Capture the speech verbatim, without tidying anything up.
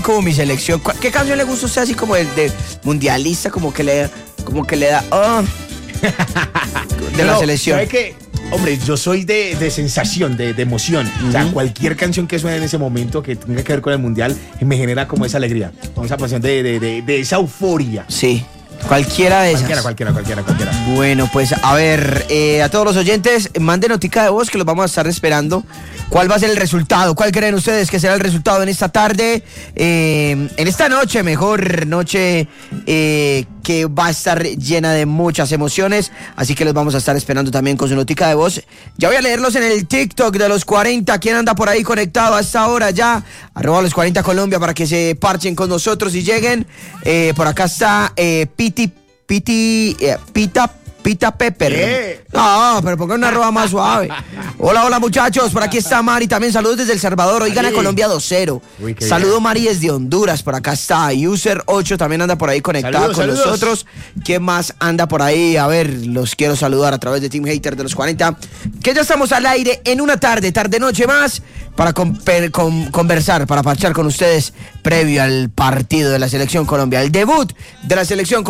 como mi selección. ¿Qué canción le gusta a usted así como de, de mundialista, como que le, como que le da oh, de no, la selección? ¿Sabe qué? Hombre, yo soy de, de sensación, de, de emoción. Uh-huh. O sea, cualquier canción que suene en ese momento que tenga que ver con el mundial me genera como esa alegría, como esa pasión de, de, de, de esa euforia. Sí. Cualquiera de esas. Cualquiera, cualquiera, cualquiera, cualquiera. Bueno, pues a ver, eh, a todos los oyentes, manden notica de voz que los vamos a estar esperando. ¿Cuál va a ser el resultado? ¿Cuál creen ustedes que será el resultado en esta tarde? Eh, en esta noche, mejor noche eh, que va a estar llena de muchas emociones. Así que los vamos a estar esperando también con su notica de voz. Ya voy a leerlos en el TikTok de los cuarenta. ¿Quién anda por ahí conectado a esta hora ya? Arroba los cuarenta Colombia para que se parchen con nosotros y lleguen. Eh, por acá está eh, Piti, Piti, eh, Pita, Pita Pepper. ¿Qué? No, pero pongan una arroba más suave. Hola, hola muchachos, por aquí está Mari, también saludos desde El Salvador, hoy gana Colombia dos cero. Saludo Mari desde Honduras, por acá está User ocho, también anda por ahí conectada saludos, con saludos. nosotros. ¿Quién más anda por ahí? A ver, los quiero saludar a través de Team Hater de los cuarenta, que ya estamos al aire en una tarde, tarde noche más, para con, con, conversar, para parchar con ustedes previo al partido de la Selección Colombia, el debut de la Selección Colombia.